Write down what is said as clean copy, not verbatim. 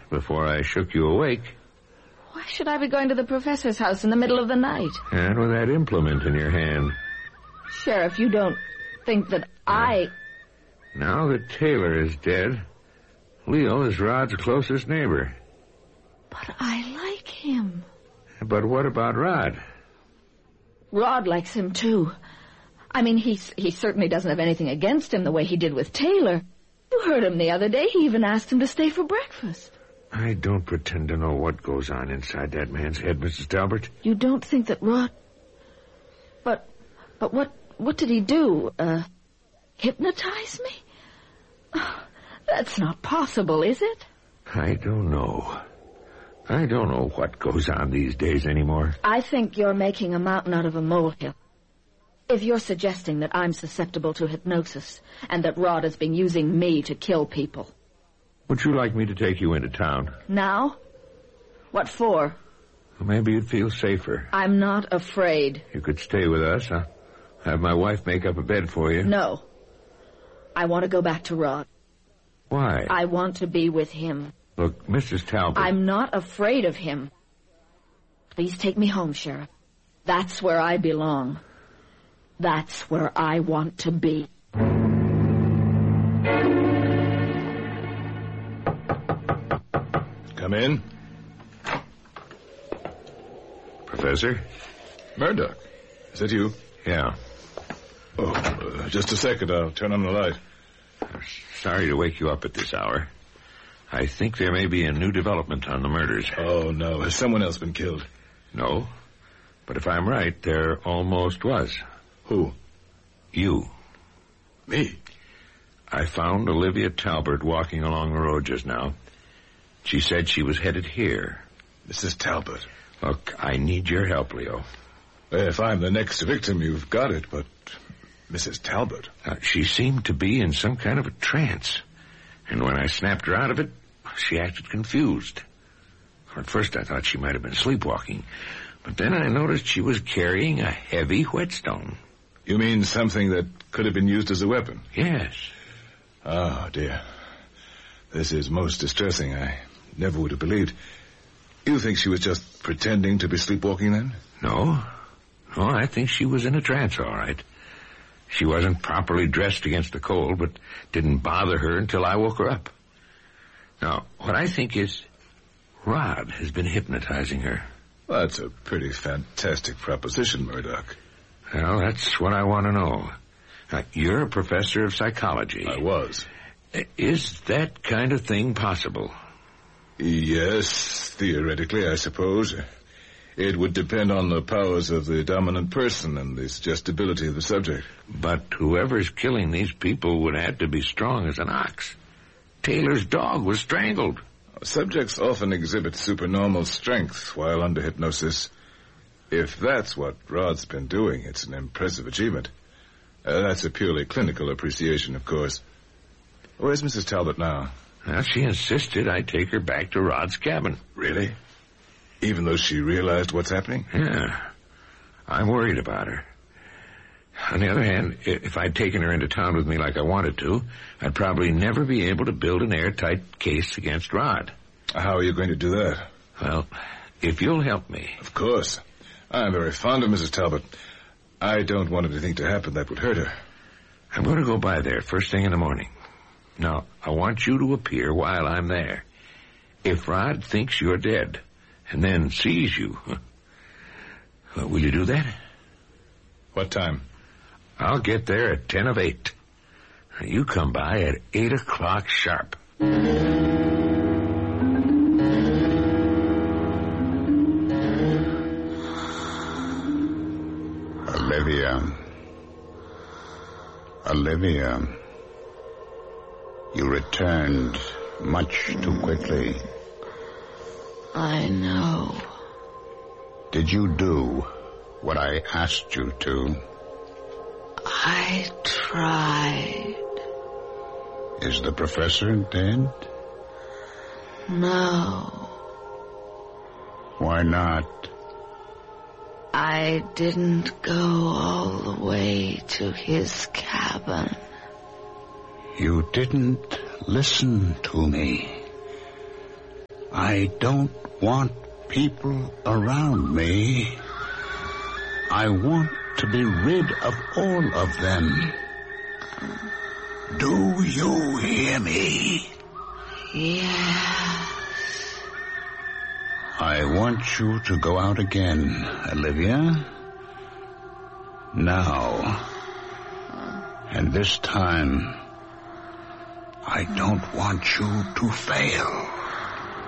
before I shook you awake. Why should I be going to the professor's house in the middle of the night? And with that implement in your hand. Sheriff, you don't think that Now that Taylor is dead, Leo is Rod's closest neighbor. But I like him. But what about Rod? Rod likes him, too. I mean, he certainly doesn't have anything against him the way he did with Taylor. You heard him the other day. He even asked him to stay for breakfast. I don't pretend to know what goes on inside that man's head, Mrs. Talbot. You don't think that Rod... But what did he do? Hypnotize me? Oh, that's not possible, is it? I don't know. I don't know what goes on these days anymore. I think you're making a mountain out of a molehill. If you're suggesting that I'm susceptible to hypnosis and that Rod has been using me to kill people. Would you like me to take you into town? Now? What for? Well, maybe you'd feel safer. I'm not afraid. You could stay with us. I'll have my wife make up a bed for you. No. I want to go back to Rod. Why? I want to be with him. Look, Mrs. Talbot... I'm not afraid of him. Please take me home, Sheriff. That's where I belong. That's where I want to be. Come in. Professor? Murdoch. Is that you? Yeah. Oh, just a second. I'll turn on the light. Sorry to wake you up at this hour. I think there may be a new development on the murders. Oh, no. Has someone else been killed? No. But if I'm right, there almost was. Who? You. Me? I found Olivia Talbot walking along the road just now. She said she was headed here. Mrs. Talbot. Look, I need your help, Leo. If I'm the next victim, you've got it, but Mrs. Talbot... She seemed to be in some kind of a trance. And when I snapped her out of it, she acted confused. At first I thought she might have been sleepwalking. But then I noticed she was carrying a heavy whetstone. You mean something that could have been used as a weapon? Yes. Oh, dear. This is most distressing. I never would have believed. You think she was just pretending to be sleepwalking then? No. No, I think she was in a trance, all right. She wasn't properly dressed against the cold, but didn't bother her until I woke her up. Now, what I think is Rod has been hypnotizing her. Well, that's a pretty fantastic proposition, Murdoch. Well, that's what I want to know. You're a professor of psychology. I was. Is that kind of thing possible? Yes, theoretically, I suppose. It would depend on the powers of the dominant person and the suggestibility of the subject. But whoever's killing these people would have to be strong as an ox. Taylor's dog was strangled. Subjects often exhibit supernormal strength while under hypnosis. If that's what Rod's been doing, it's an impressive achievement. That's a purely clinical appreciation, of course. Where's Mrs. Talbot now? Well, she insisted I take her back to Rod's cabin. Really? Even though she realized what's happening? Yeah. I'm worried about her. On the other hand, if I'd taken her into town with me like I wanted to, I'd probably never be able to build an airtight case against Rod. How are you going to do that? Well, if you'll help me. Of course. I'm very fond of Mrs. Talbot. I don't want anything to happen that would hurt her. I'm going to go by there first thing in the morning. Now, I want you to appear while I'm there. If Rod thinks you're dead and then sees you, will you do that? What time? I'll get there at 10 of 8. You come by at 8 o'clock sharp. Olivia, you returned much too quickly. I know. Did you do what I asked you to? I tried. Is the professor dead? No. Why not? I didn't go all the way to his cabin. You didn't listen to me. I don't want people around me. I want to be rid of all of them. Do you hear me? Yeah. I want you to go out again, Olivia. Now. And this time, I don't want you to fail.